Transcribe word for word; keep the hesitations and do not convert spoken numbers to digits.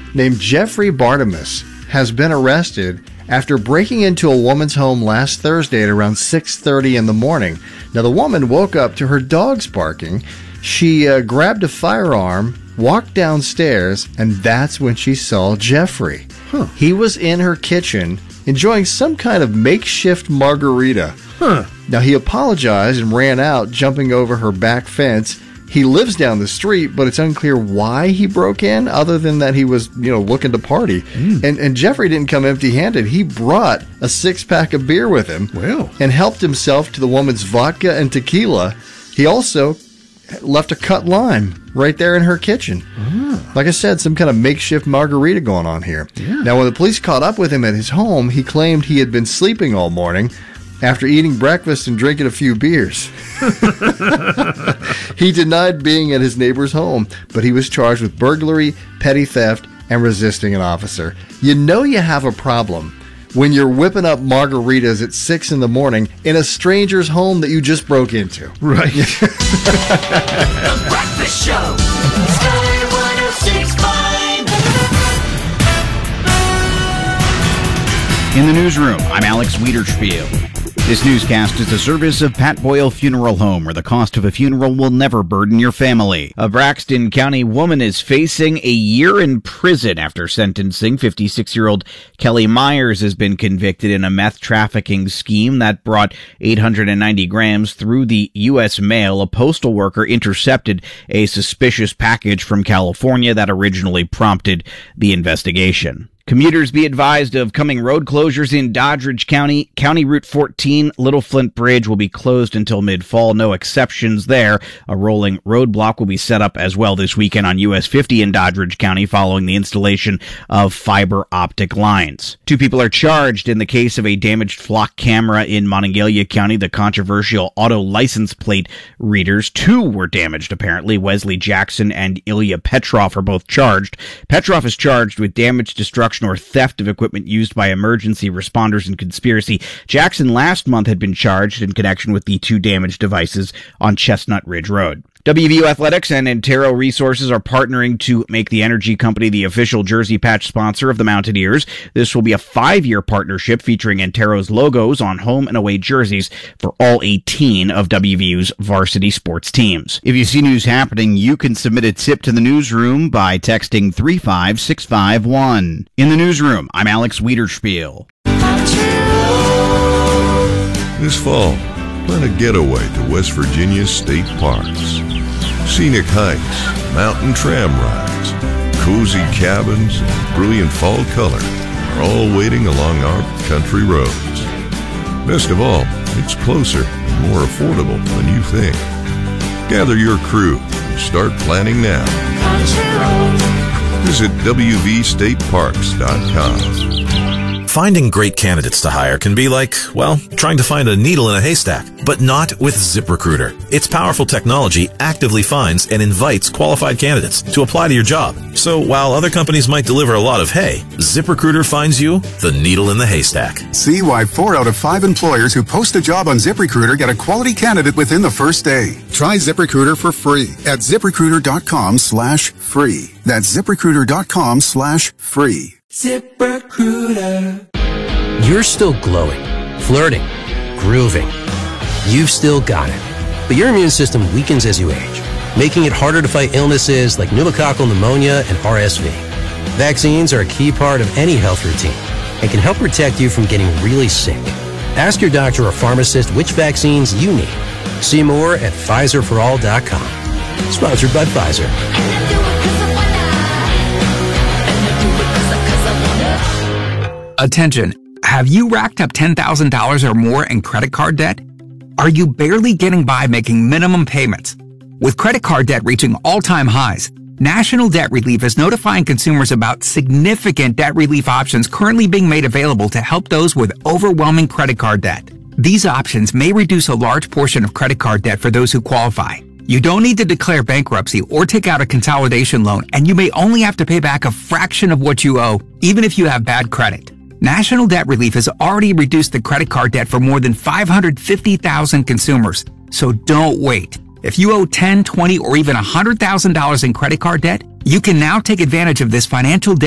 named Jeffrey Bartimus has been arrested after breaking into a woman's home last Thursday at around six thirty in the morning. Now, the woman woke up to her dogs barking. She uh, grabbed a firearm, walked downstairs, and that's when she saw Jeffrey. Huh. He was in her kitchen enjoying some kind of makeshift margarita. Huh. Now, he apologized and ran out, jumping over her back fence. He lives down the street, but it's unclear why he broke in, other than that he was, you know, looking to party. Mm. And and Jeffrey didn't come empty-handed. He brought a six-pack of beer with him well. and helped himself to the woman's vodka and tequila. He also left a cut lime right there in her kitchen. Ah. Like I said, some kind of makeshift margarita going on here. Yeah. Now, when the police caught up with him at his home, he claimed he had been sleeping all morning after eating breakfast and drinking a few beers. He denied being at his neighbor's home, but he was charged with burglary, petty theft, and resisting an officer. You know you have a problem when you're whipping up margaritas at six in the morning in a stranger's home that you just broke into. Right. The Breakfast Show. Sky one oh six point five. In the newsroom, I'm Alex Wiederspiel. This newscast is a service of Pat Boyle Funeral Home, where the cost of a funeral will never burden your family. A Braxton County woman is facing a year in prison after sentencing. fifty-six-year-old Kelly Myers has been convicted in a meth trafficking scheme that brought eight hundred ninety grams through the U S mail. A postal worker intercepted a suspicious package from California that originally prompted the investigation. Commuters be advised of coming road closures in Doddridge County. County Route fourteen, Little Flint Bridge will be closed until mid-fall. No exceptions there. A rolling roadblock will be set up as well this weekend on U S fifty in Doddridge County following the installation of fiber optic lines. Two people are charged in the case of a damaged flock camera in Monongalia County. The controversial auto license plate readers, two were damaged apparently. Wesley Jackson and Ilya Petrov are both charged. Petrov is charged with damage, destruction, or theft of equipment used by emergency responders and conspiracy. Jackson last month had been charged in connection with the two damaged devices on Chestnut Ridge Road. W V U Athletics and Antero Resources are partnering to make the Energy Company the official jersey patch sponsor of the Mountaineers. This will be a five-year partnership featuring Antero's logos on home and away jerseys for all eighteen of W V U's varsity sports teams. If you see news happening, you can submit a tip to the newsroom by texting three five six five one. In the newsroom, I'm Alex Wiederspiel. This fall, plan a getaway to West Virginia's state parks. Scenic hikes, mountain tram rides, cozy cabins, and brilliant fall color are all waiting along our country roads. Best of all, it's closer and more affordable than you think. Gather your crew and start planning now. Visit w v state parks dot com. Finding great candidates to hire can be like, well, trying to find a needle in a haystack, but not with ZipRecruiter. Its powerful technology actively finds and invites qualified candidates to apply to your job. So while other companies might deliver a lot of hay, ZipRecruiter finds you the needle in the haystack. See why four out of five employers who post a job on ZipRecruiter get a quality candidate within the first day. Try ZipRecruiter for free at ZipRecruiter.com slash free. That's ZipRecruiter.com slash free. ZipRecruiter. You're still glowing, flirting, grooving. You've still got it. But your immune system weakens as you age, making it harder to fight illnesses like pneumococcal pneumonia and R S V. Vaccines are a key part of any health routine and can help protect you from getting really sick. Ask your doctor or pharmacist which vaccines you need. See more at Pfizer for all dot com. Sponsored by Pfizer. Attention, have you racked up ten thousand dollars or more in credit card debt? Are you barely getting by making minimum payments? With credit card debt reaching all-time highs, National Debt Relief is notifying consumers about significant debt relief options currently being made available to help those with overwhelming credit card debt. These options may reduce a large portion of credit card debt for those who qualify. You don't need to declare bankruptcy or take out a consolidation loan, and you may only have to pay back a fraction of what you owe, even if you have bad credit. National Debt Relief has already reduced the credit card debt for more than five hundred fifty thousand consumers. So don't wait. If you owe ten, twenty, or even one hundred thousand dollars in credit card debt, you can now take advantage of this financial debt